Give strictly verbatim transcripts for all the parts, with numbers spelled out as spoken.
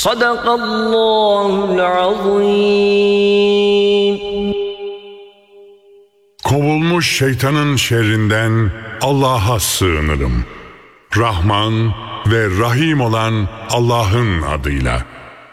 Sadakallahul azim. Kovulmuş şeytanın şerrinden Allah'a sığınırım. Rahman ve Rahim olan Allah'ın adıyla.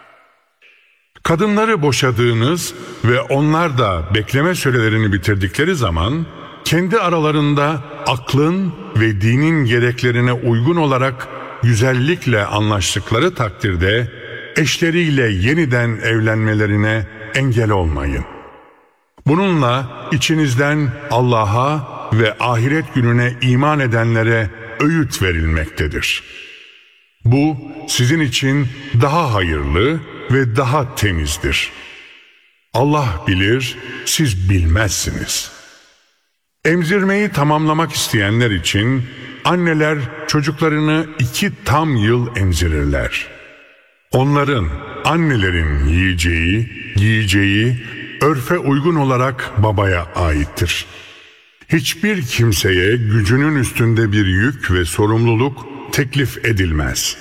Kadınları boşadığınız ve onlar da bekleme sürelerini bitirdikleri zaman kendi aralarında aklın ve dinin gereklerine uygun olarak güzellikle anlaştıkları takdirde eşleriyle yeniden evlenmelerine engel olmayın. Bununla içinizden Allah'a ve ahiret gününe iman edenlere öğüt verilmektedir. Bu sizin için daha hayırlı ve daha temizdir. Allah bilir, siz bilmezsiniz. Emzirmeyi tamamlamak isteyenler için anneler çocuklarını iki tam yıl emzirirler. Onların, annelerin yiyeceği, giyeceği, örfe uygun olarak babaya aittir. Hiçbir kimseye gücünün üstünde bir yük ve sorumluluk teklif edilmez.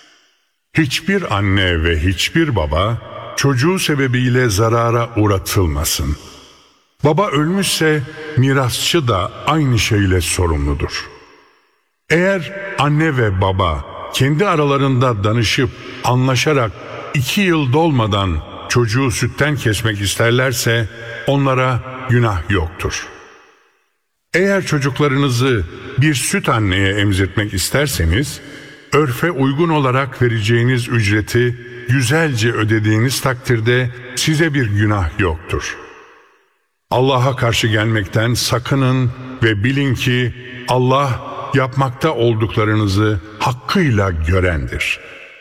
Hiçbir anne ve hiçbir baba çocuğu sebebiyle zarara uğratılmasın. Baba ölmüşse mirasçı da aynı şeyle sorumludur. Eğer anne ve baba kendi aralarında danışıp anlaşarak iki yıl dolmadan çocuğu sütten kesmek isterlerse onlara günah yoktur. Eğer çocuklarınızı bir süt anneye emzirtmek isterseniz, örfe uygun olarak vereceğiniz ücreti güzelce ödediğiniz takdirde size bir günah yoktur. Allah'a karşı gelmekten sakının ve bilin ki Allah yapmakta olduklarınızı hakkıyla görendir.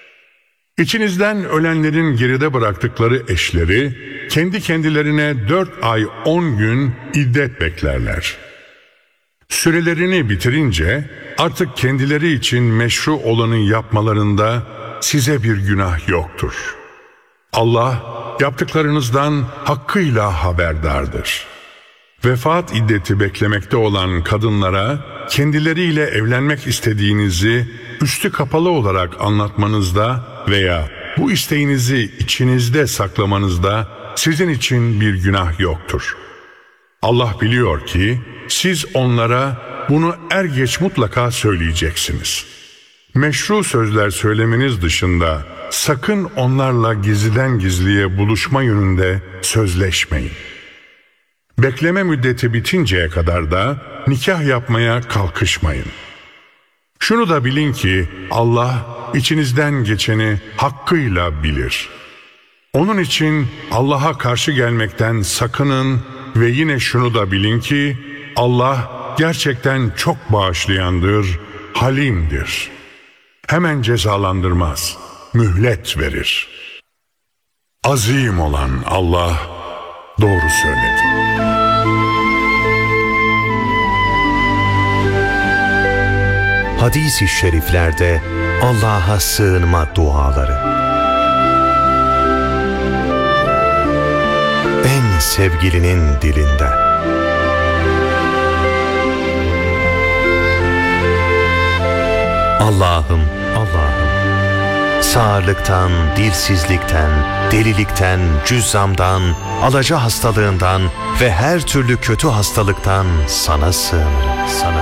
İçinizden ölenlerin geride bıraktıkları eşleri kendi kendilerine dört ay on gün iddet beklerler. Sürelerini bitirince artık kendileri için meşru olanı yapmalarında size bir günah yoktur. Allah yaptıklarınızdan hakkıyla haberdardır. Vefat iddeti beklemekte olan kadınlara kendileriyle evlenmek istediğinizi üstü kapalı olarak anlatmanızda veya bu isteğinizi içinizde saklamanızda sizin için bir günah yoktur. Allah biliyor ki siz onlara bunu er geç mutlaka söyleyeceksiniz. Meşru sözler söylemeniz dışında sakın onlarla gizliden gizliye buluşma yönünde sözleşmeyin. Bekleme müddeti bitinceye kadar da nikah yapmaya kalkışmayın. Şunu da bilin ki Allah içinizden geçeni hakkıyla bilir. Onun için Allah'a karşı gelmekten sakının ve yine şunu da bilin ki Allah gerçekten çok bağışlayandır, halimdir. Hemen cezalandırmaz, mühlet verir. Azim olan Allah doğru söyledi. Hadis-i şeriflerde Allah'a sığınma duaları. En sevgilinin dilinden. Allah'ım, Allah'ım, sağırlıktan, dilsizlikten, delilikten, cüzzamdan, alaca hastalığından ve her türlü kötü hastalıktan sana sığınırım, sana.